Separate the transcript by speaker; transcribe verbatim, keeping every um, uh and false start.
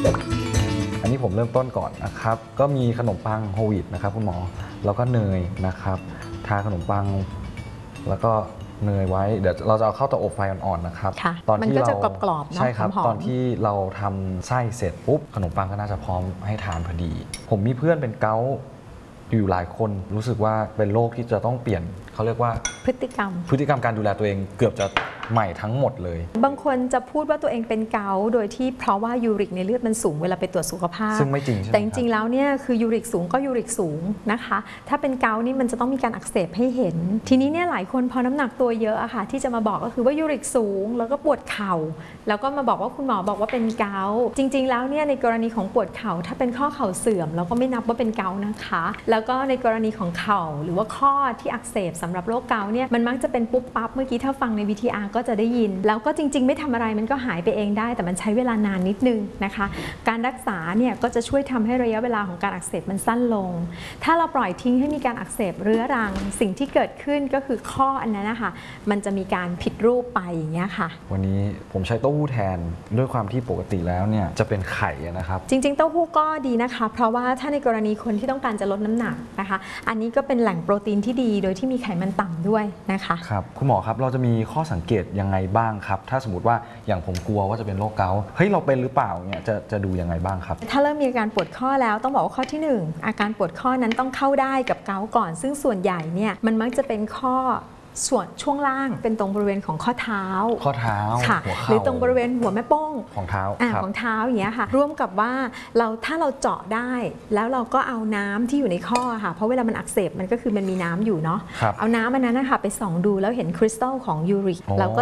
Speaker 1: อันนี้ผมเริ่มต้นก่อนนะครับก็มีขนมปังโฮลวีตนะครับคุณหมอแล้วก็เนยนะครับทาขนมปังแล้วก็เนยไว้เดี๋ยวเราจะเอาเข้าเตาอบไฟอ่อนๆนะครับ
Speaker 2: ตอนที่เรากรอบๆ
Speaker 1: ใช่ครับตอนที่เราทำไส้เสร็จปุ๊บขนมปังก็น่าจะพร้อมให้ทานพอดีผมมีเพื่อนเป็นเกาต์อยู่หลายคนรู้สึกว่าเป็นโรคที่จะต้องเปลี่ยนเขาเรียกว่า
Speaker 2: พฤติกรรม
Speaker 1: พฤติกรรมการดูแลตัวเองเกือบจะใหม่ทั้งหมดเลย
Speaker 2: บางคนจะพูดว่าตัวเองเป็นเกาต์โดยที่เพราะว่ายูริกในเลือดมันสูงเวลาไปตรวจสุขภาพ
Speaker 1: ซึ่งไม่จริงใช่ไหม
Speaker 2: แต่จริงๆแล้วเนี่ยคือยูริกสูงก็ยูริกสูงนะคะถ้าเป็นเกาต์นี่มันจะต้องมีการอักเสบให้เห็นทีนี้เนี่ยหลายคนพอน้ำหนักตัวเยอะอะค่ะที่จะมาบอกก็คือว่ายูริกสูงแล้วก็ปวดเข่าแล้วก็มาบอกว่าคุณหมอบอกว่าเป็นเกาต์จริงๆแล้วเนี่ยในกรณีของปวดเข่าถ้าเป็นข้อเข่าเสื่อมเราก็ไม่นับว่าเป็นเกาต์นะคะแล้วก็ในกรณีของเข่าหรือว่าข้อที่อักเสบสำหรับโรคเกาต์เนี่ยมันมักจะเป็นปุ๊บปั๊บเมื่อกี้ถ้าฟังใน วี ที อาร์ ก็จะได้ยินแล้วก็จริงๆไม่ทำอะไรมันก็หายไปเองได้แต่มันใช้เวลานานนิดนึงนะคะการรักษาเนี่ยก็จะช่วยทำให้ระยะเวลาของการอักเสบมันสั้นลงถ้าเราปล่อยทิ้งให้มีการอักเสบเรื้อรังสิ่งที่เกิดขึ้นก็คือข้ออันนั้นนะคะมันจะมีการผิดรูปไปอย่างเงี้ยค่ะ
Speaker 1: วันนี้ผมใช้เต้าหู้แทนด้วยความที่ปกติแล้วเนี่ยจะเป็นไข่นะครับ
Speaker 2: จริงๆเต้าหู้ก็ดีนะคะเพราะว่าถ้าในกรณีคนที่ต้องการจะลดน้ำหนักนะคะอันนี้ก็เป็นแหล่งโปรตีนที่ดีโดยที่มีไขมันต่ำด้วยนะคะ
Speaker 1: ครับคุณหมอครับเราจะมีข้อสังเกตยังไงบ้างครับถ้าสมมติว่าอย่างผมกลัวว่าจะเป็นโรคเกาต์เฮ้ยเราเป็นหรือเปล่าเนี่ยจะจะดูยังไงบ้างครับ
Speaker 2: ถ้าเริ่มมีอาการปวดข้อแล้วต้องบอกว่าข้อที่หนึ่งอาการปวดข้อนั้นต้องเข้าได้กับเกาต์ก่อนซึ่งส่วนใหญ่เนี่ยมันมักจะเป็นข้อส่วนช่วงล่างเป็นตรงบริเวณของข้อเท้า
Speaker 1: ข้อเท้า
Speaker 2: ค่ะหรือตรงบริเวณหัวแม่โป้ง
Speaker 1: ของเท้า
Speaker 2: ของเท้าอย่างเงี้ยค่ะร่วมกับว่าเราถ้าเราเจาะได้แล้วเราก็เอาน้ำที่อยู่ในข้อค่ะเพราะเวลามันอักเสบมันก็คือมันมีน้ำอยู่เนาะเอาน้ำอันนั้นนะคะไปส่องดูแล้วเห็นคริสตัลของยูริกเราก็